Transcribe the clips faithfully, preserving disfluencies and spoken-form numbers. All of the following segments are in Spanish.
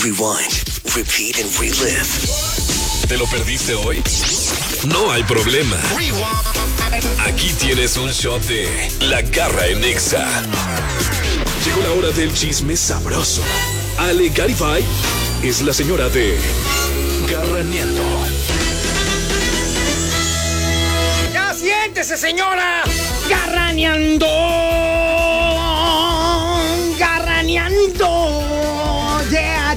rewind, repeat and relive. ¿Te lo perdiste hoy? No hay problema. Aquí tienes un shot de La Garra en Nexa. Llegó la hora del chisme sabroso. Ale Garibay es la señora de Garraneando. ¡Ya siéntese, señora! ¡Garraneando! ¡Garraneando! ¡Yeah,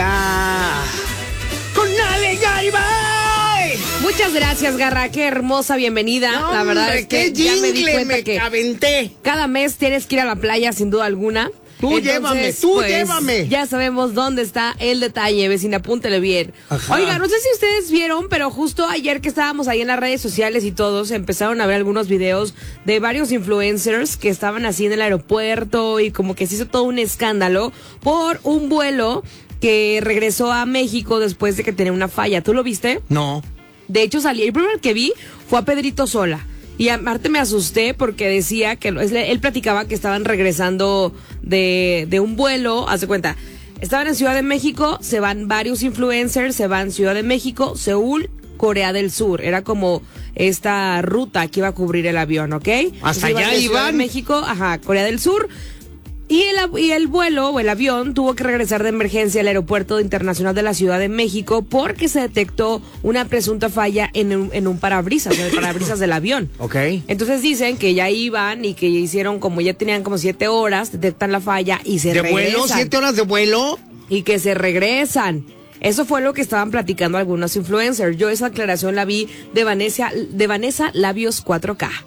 yeah! ¡Con Ale Garibay! Muchas gracias, Garra, qué hermosa bienvenida. No, la verdad hombre, es que qué ya me di jingle cuenta me que aventé. cada mes tienes que ir a la playa, sin duda alguna. Tú Entonces, llévame, tú pues, llévame. Ya sabemos dónde está el detalle, vecina, apúntele bien. Ajá. Oiga, no sé si ustedes vieron, pero justo ayer que estábamos ahí en las redes sociales y todos empezaron a ver algunos videos de varios influencers que estaban así en el aeropuerto y como que se hizo todo un escándalo por un vuelo que regresó a México después de que tenía una falla. ¿Tú lo viste? No. De hecho, salí, el primero que vi fue a Pedrito Sola. Y aparte me asusté porque decía que él platicaba que estaban regresando de, de un vuelo. Haz de cuenta, estaban en Ciudad de México, se van varios influencers, se van Ciudad de México, Seúl, Corea del Sur. Era como esta ruta que iba a cubrir el avión, ¿ok? Hasta Entonces, allá de Ciudad iban. de México, ajá, Corea del Sur. Y el, y el vuelo o el avión tuvo que regresar de emergencia al aeropuerto internacional de la Ciudad de México porque se detectó una presunta falla en un, en un parabrisas, en el parabrisas del avión. Ok. Entonces dicen que ya iban y que hicieron como ya tenían como siete horas, detectan la falla y se ¿De regresan. vuelo? ¿Siete horas de vuelo? Y que se regresan. Eso fue lo que estaban platicando algunos influencers. Yo esa aclaración la vi de Vanessa, de Vanessa Labios cuatro K.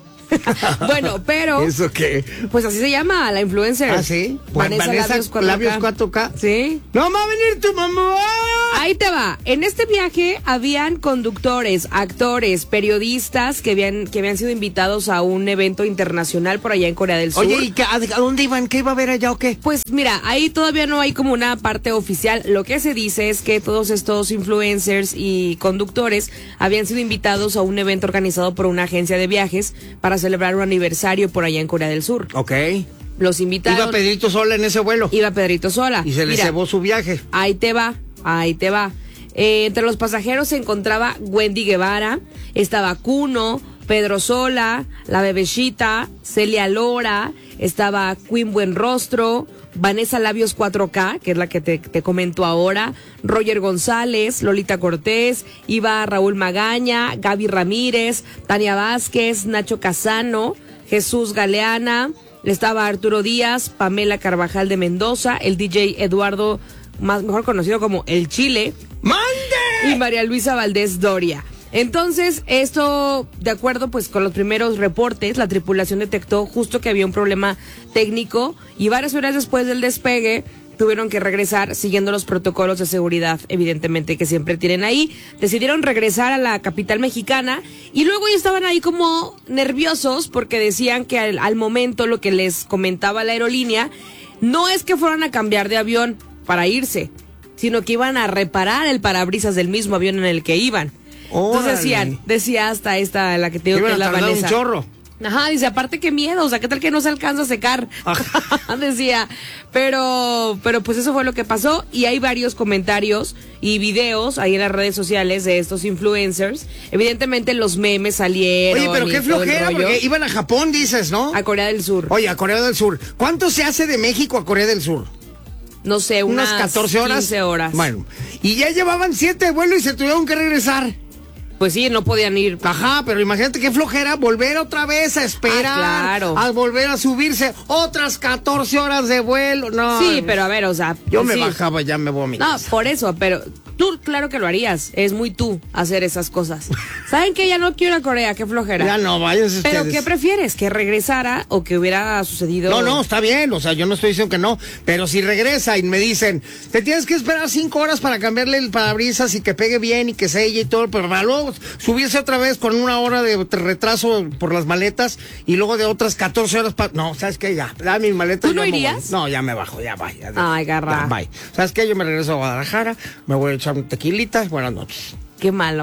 Bueno, pero... ¿Eso qué? Pues así se llama, la influencer. ¿Ah, sí? Vanessa, Vanessa Labios cuatro K. Labios cuatro K. Sí. ¡No va a venir tu mamá! Ahí te va. En este viaje habían conductores, actores, periodistas que habían, que habían sido invitados a un evento internacional por allá en Corea del Sur. Oye, ¿y qué, a, a dónde iban? ¿Qué iba a haber allá o qué? Pues mira, ahí todavía no hay como una parte oficial. Lo que se dice es que todos estos influencers y conductores habían sido invitados a un evento organizado por una agencia de viajes para celebrar un aniversario por allá en Corea del Sur. Ok. Los invitaron. Iba Pedrito Sola en ese vuelo. Iba Pedrito Sola. Y se le Mira, cebó su viaje. Ahí te va, ahí te va. Eh, entre los pasajeros se encontraba Wendy Guevara, estaba Kuno, Pedro Sola, la Bebecita, Celia Lora, estaba Queen Buenrostro, Vanessa Labios cuatro K, que es la que te, te comento ahora, Roger González, Lolita Cortés, iba Raúl Magaña, Gaby Ramírez, Tania Vázquez, Nacho Casano, Jesús Galeana, estaba Arturo Díaz, Pamela Carvajal de Mendoza, el D J Eduardo, más mejor conocido como El Chile, ¡Mande! y María Luisa Valdés Doria. Entonces, esto, de acuerdo pues con los primeros reportes, la tripulación detectó justo que había un problema técnico y varias horas después del despegue tuvieron que regresar siguiendo los protocolos de seguridad, evidentemente, que siempre tienen ahí. Decidieron regresar a la capital mexicana y luego ya estaban ahí como nerviosos porque decían que al, al momento lo que les comentaba la aerolínea no es que fueran a cambiar de avión para irse, sino que iban a reparar el parabrisas del mismo avión en el que iban. Entonces Órale. decían, decía hasta esta, la que te digo Iban que es a la tardar Vanessa. un chorro. Ajá, dice, aparte qué miedo, o sea, qué tal que no se alcanza a secar. Decía, pero, pero pues eso fue lo que pasó y hay varios comentarios y videos ahí en las redes sociales de estos influencers. Evidentemente los memes salieron. Oye, pero y qué todo el flojera, rollo. porque iban a Japón, dices, ¿no? A Corea del Sur. Oye, a Corea del Sur. ¿Cuánto se hace de México a Corea del Sur? No sé, unas, Unas catorce horas. quince horas. Bueno, y ya llevaban siete de vuelo y se tuvieron que regresar. Pues sí, no podían ir. Ajá, pero imagínate qué flojera volver otra vez a esperar. Ah, claro. A volver a subirse otras catorce horas de vuelo. No. Sí, pero a ver, o sea. Yo pues me sí. bajaba ya me voy a mi No, casa. por eso, pero tú claro que lo harías. Es muy tú hacer esas cosas. ¿Saben qué? Ya no quiero ir a Corea, qué flojera. Ya no, váyanse Pero ustedes. ¿qué prefieres? ¿Que regresara o que hubiera sucedido? No, no, está bien, o sea, yo no estoy diciendo que no, pero si regresa y me dicen, te tienes que esperar cinco horas para cambiarle el parabrisas y que pegue bien y que selle y todo, pero para luego subirse otra vez con una hora de retraso por las maletas y luego de otras catorce horas para... No, ¿sabes qué? Ya, da mis maletas. ¿Tú no yo me voy. irías? No, ya me bajo, ya vaya. Ay, garra. Ya, bye. ¿Sabes qué? Yo me regreso a Guadalajara, me voy a echar un tequilita, buenas noches. Qué malo.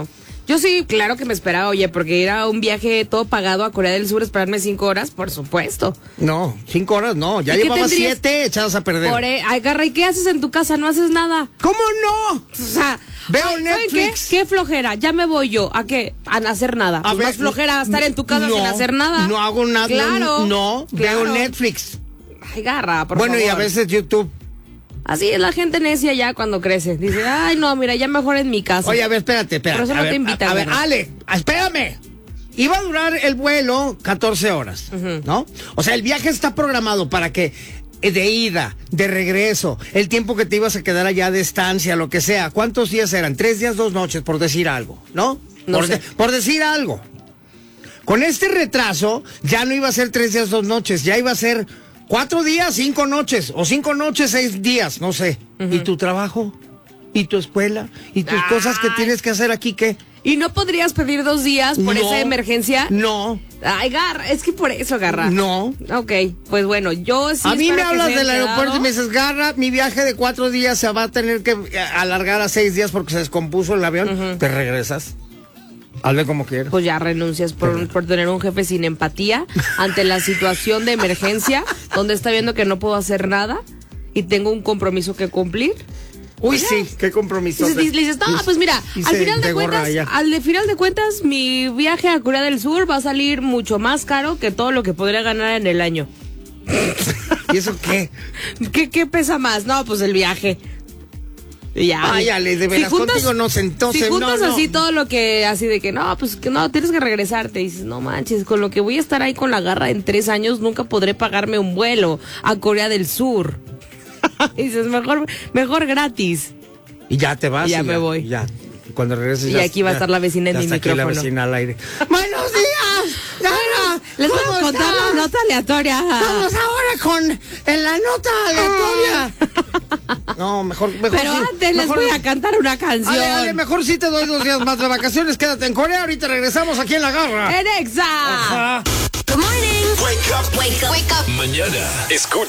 Yo sí, claro que me esperaba, oye, porque ir a un viaje todo pagado a Corea del Sur, esperarme cinco horas, por supuesto. No, cinco horas no, ya llevabas siete echadas a perder. Por, eh, ay, Garra, ¿y qué haces en tu casa? No haces nada. ¿Cómo no? O sea, veo ay, Netflix. Qué? ¿Qué flojera? Ya me voy yo. ¿A qué? A no hacer nada. A Pues ver, más flojera estar en tu casa no, sin hacer nada. No hago nada. Claro. No, claro. veo Netflix. Ay, Garra, por bueno, favor. y a veces YouTube. Así es la gente necia ya cuando crece. Dice, ay, no, mira, ya mejor en mi casa. Oye, a ver, espérate, espérate. Por eso a no ver, te invitan, A, a ver, ¿verdad? Ale, espérame. Iba a durar el vuelo catorce horas, uh-huh. ¿no? O sea, el viaje está programado para que de ida, de regreso, el tiempo que te ibas a quedar allá de estancia, lo que sea. ¿Cuántos días eran? Tres días, dos noches, por decir algo, ¿no? No por, sé. de, por decir algo. Con este retraso, ya no iba a ser tres días, dos noches, ya iba a ser cuatro días, cinco noches, o cinco noches, seis días, no sé. Uh-huh. ¿Y tu trabajo? ¿Y tu escuela? ¿Y tus Ay. cosas que tienes que hacer aquí qué? ¿Y no podrías pedir dos días por no, esa emergencia? No. Ay, Garra, es que por eso, Garra. No. Ok, pues bueno, yo sí. A mí me hablas del quedado. aeropuerto y me dices, Garra, mi viaje de cuatro días se va a tener que alargar a seis días porque se descompuso el avión. Uh-huh. ¿Te regresas? Hazle como quieras. Pues ya renuncias por, por tener un jefe sin empatía ante la situación de emergencia, donde está viendo que no puedo hacer nada y tengo un compromiso que cumplir. Uy, sí, qué compromiso. Y le dices, no, pues mira, al final de cuentas, al de final de cuentas, mi viaje a Corea del Sur va a salir mucho más caro que todo lo que podría ganar en el año. ¿Y eso qué? ¿Qué, qué pesa más? No, pues el viaje. Ya. Ay, Ale, de veras, si juntas, contigo no se entonces, Si juntas no, no. así todo lo que, así de que no, pues que no, tienes que regresarte. Dices, no manches, con lo que voy a estar ahí con la Garra en tres años, nunca podré pagarme un vuelo a Corea del Sur. Dices, mejor, mejor gratis. Y ya te vas. Y ya y me ya, voy. Ya. Cuando regreses. Y ya, aquí va a estar la vecina en mi micrófono. Aquí la vecina al aire. ¡Buenos días! Garra, les voy a contar está? la nota aleatoria. Vamos ahora con en la nota aleatoria. No, mejor, mejor Pero sí, antes mejor, les voy a cantar una canción. Ale, Ale, mejor sí te doy dos días más de vacaciones. Quédate en Corea. Ahorita regresamos aquí en La Garra. En Exa. Ajá. Good morning. Wake up. Wake up. Wake up. Mañana escucha